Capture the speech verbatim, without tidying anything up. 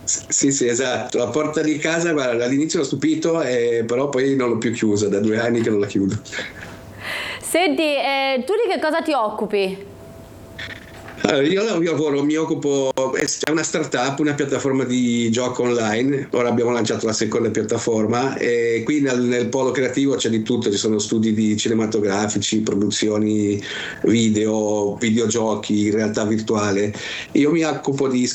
Sì, sì, esatto. La porta di casa, guarda, all'inizio l'ho stupito, eh, però poi non l'ho più chiusa, da due anni che non la chiudo. Senti, eh, tu di che cosa ti occupi? Allora, io io lavoro, mi occupo, è una startup, una piattaforma di gioco online. Ora abbiamo lanciato la seconda piattaforma e qui nel, nel polo creativo c'è di tutto, ci sono studi di cinematografici, produzioni video, videogiochi, realtà virtuale. Io mi occupo di